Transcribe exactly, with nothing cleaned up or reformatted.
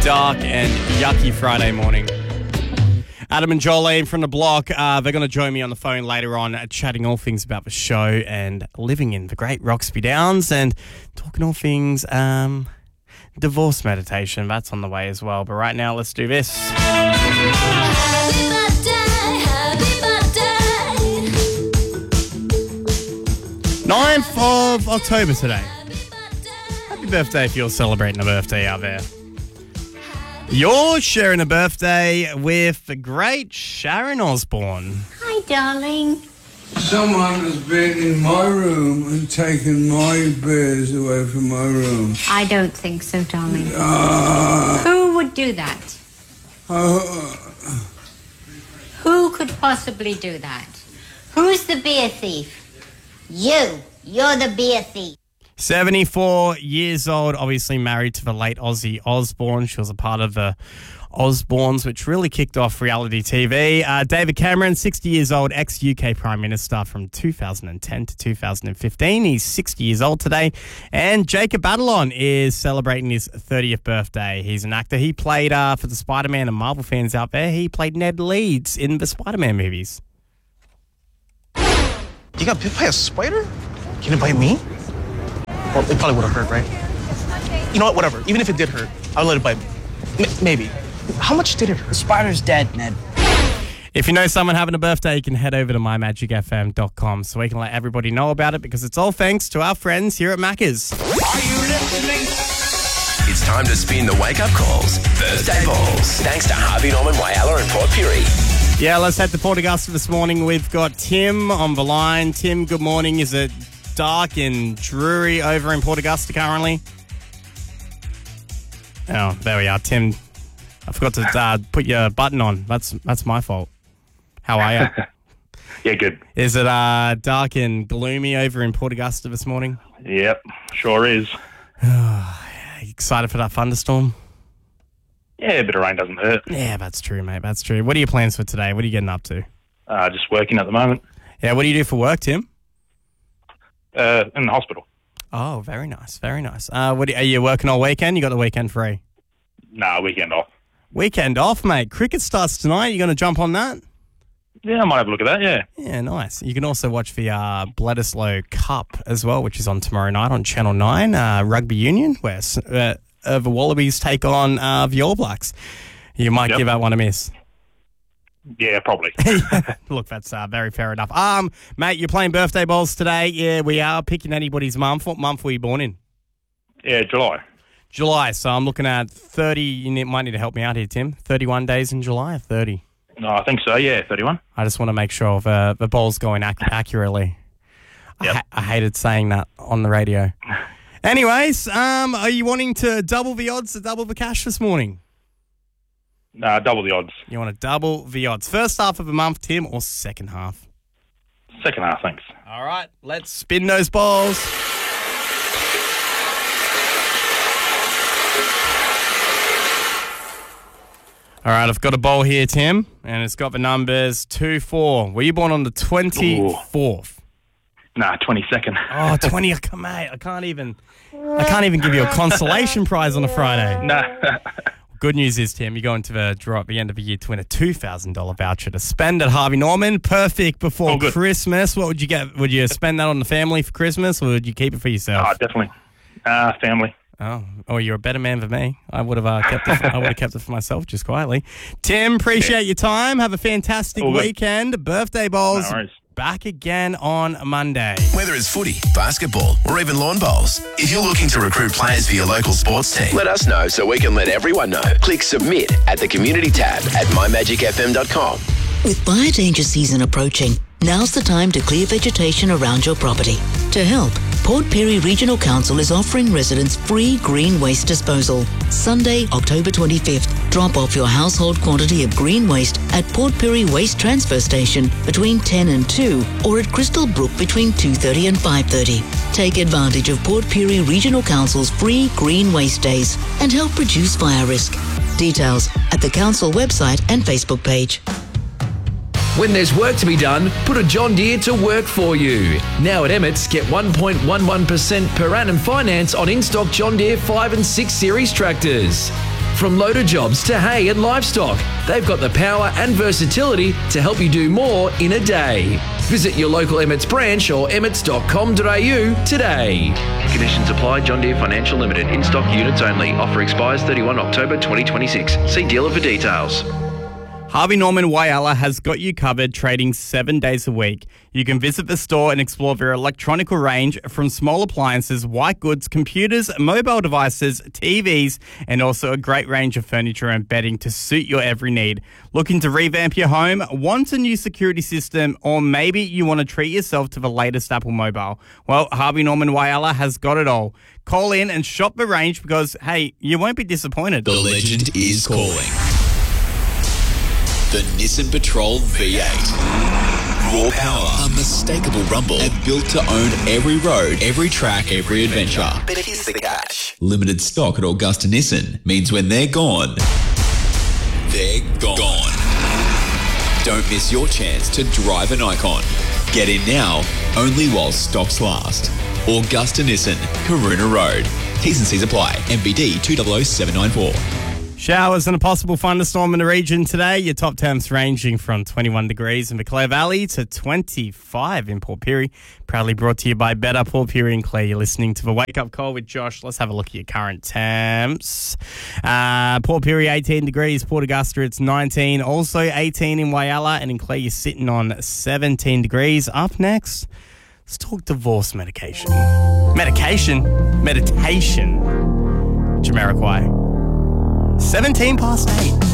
dark and yucky Friday morning. Adam and Jolene from the block, uh, they're going to join me on the phone later on, uh, chatting all things about the show and living in the great Roxby Downs and talking all things um, divorce meditation. That's on the way as well. But right now, let's do this. Happy birthday, happy birthday. ninth of October today. Happy birthday if you're celebrating a birthday out there. You're sharing a birthday with the great Sharon Osbourne. Hi, darling. Someone has been in my room and taken my beers away from my room. I don't think so, darling. Uh, Who would do that? uh, Who could possibly do that? Who's the beer thief? You. You're the beer thief. seventy-four years old, obviously married to the late Ozzy Osbourne. She was a part of the Osbournes, which really kicked off reality T V. Uh, David Cameron, sixty years old, ex-U K Prime Minister from two thousand ten to two thousand fifteen. He's sixty years old today. And Jacob Batalon is celebrating his thirtieth birthday. He's an actor. He played, uh, for the Spider-Man and Marvel fans out there, he played Ned Leeds in the Spider-Man movies. You got bit by a spider? Can it bite me? Well, it probably would have hurt, right? You know what? Whatever. Even if it did hurt, I'll let it bite me. M- maybe. How much did it hurt? The spider's dead, Ned. If you know someone having a birthday, you can head over to my magic f m dot com so we can let everybody know about it, because it's all thanks to our friends here at Macca's. Are you listening? It's time to spin the wake-up calls. Birthday balls. Thanks to Harvey Norman, Whyalla and Port Pirie. Yeah, let's head to Port Augusta this morning. We've got Tim on the line. Tim, good morning. Is it dark and dreary over in Port Augusta currently? Oh, there we are, Tim. I forgot to uh, put your button on. That's that's my fault. How are you? Yeah, good. Is it uh, dark and gloomy over in Port Augusta this morning? Yep, sure is. Excited for that thunderstorm? Yeah, a bit of rain doesn't hurt. Yeah, that's true, mate. That's true. What are your plans for today? What are you getting up to? Uh, just working at the moment. Yeah, what do you do for work, Tim? Uh, in the hospital. Oh, very nice, very nice. Uh, what are you working all weekend? You got the weekend free? Nah, weekend off. Weekend off, mate. Cricket starts tonight. You going to jump on that? Yeah, I might have a look at that, yeah. Yeah, nice. You can also watch the uh, Bledisloe Cup as well, which is on tomorrow night on Channel nine, uh, Rugby Union, where uh, uh, the Wallabies take on uh, the All Blacks. You might Yep. give that one a miss. Yeah, probably. Look, that's uh, very fair enough. Um, mate, you're playing birthday balls today. Yeah, we are picking anybody's month. What month were you born in? Yeah, July. July. So I'm looking at thirty. You need, might need to help me out here, Tim. thirty-one days in July or thirty? No, I think so, yeah, thirty-one. I just want to make sure the, the ball's going ac- accurately. Yep. I, ha- I hated saying that on the radio. Anyways, um, are you wanting to double the odds to double the cash this morning? Nah, double the odds. You want to double the odds. First half of the month, Tim, or second half? Second half, thanks. All right, let's spin those balls. All right, I've got a bowl here, Tim, and it's got the numbers two, four. Were you born on the twenty-fourth? Nah, twenty-second. Oh, twenty, mate, I can't even, I can't even give you a consolation prize on a Friday. Nah. Good news is, Tim, you go into the draw at the end of the year to win a two thousand dollars voucher to spend at Harvey Norman. Perfect before Oh, good. Christmas. What would you get? Would you spend that on the family for Christmas, or would you keep it for yourself? Ah, definitely. Uh, family. Oh, oh, you're a better man than me. I would have uh, kept it. I would have kept it for myself, just quietly. Tim, appreciate your time. Have a fantastic All good. weekend. Birthday balls No worries. back again on Monday. Whether it's footy, basketball, or even lawn bowls, if you're looking to recruit players for your local sports team, let us know so we can let everyone know. Click submit at the community tab at my magic f m dot com. With fire danger season approaching, now's the time to clear vegetation around your property. To help, Port Pirie Regional Council is offering residents free green waste disposal. Sunday, October twenty-fifth, drop off your household quantity of green waste at Port Pirie Waste Transfer Station between ten and two or at Crystal Brook between two thirty and five thirty. Take advantage of Port Pirie Regional Council's free green waste days and help reduce fire risk. Details at the council website and Facebook page. When there's work to be done, put a John Deere to work for you. Now at Emmett's, get one point one one percent per annum finance on in-stock John Deere five and six series tractors. From loader jobs to hay and livestock, they've got the power and versatility to help you do more in a day. Visit your local Emmets branch or emmets dot com dot a u today. Conditions apply. John Deere Financial Limited. In-stock units only. Offer expires thirty-first October twenty twenty-six. See dealer for details. Harvey Norman Whyalla has got you covered, trading seven days a week. You can visit the store and explore their electronical range from small appliances, white goods, computers, mobile devices, T Vs, and also a great range of furniture and bedding to suit your every need. Looking to revamp your home, want a new security system, or maybe you want to treat yourself to the latest Apple mobile? Well, Harvey Norman Whyalla has got it all. Call in and shop the range because, hey, you won't be disappointed. The legend is calling. The Nissan Patrol V eight. Raw power, unmistakable rumble, and built to own every road, every track, every adventure. But here's the catch. Limited stock at Augusta Nissan means when they're gone, they're gone. Don't miss your chance to drive an icon. Get in now, only while stocks last. Augusta Nissan, Karuna Road. T's and C's apply. M B D two zero zero seven nine four. Showers and a possible thunderstorm in the region today. Your top temps ranging from twenty-one degrees in the Clare Valley to twenty-five in Port Pirie. Proudly brought to you by Better Port Pirie and Clare. You're listening to the Wake Up Call with Josh. Let's have a look at your current temps. Uh, Port Pirie, eighteen degrees. Port Augusta, it's nineteen. Also eighteen in Whyalla, and in Clare, you're sitting on seventeen degrees. Up next, let's talk divorce medication. Medication? Meditation. Jamiroquai. seventeen past eight.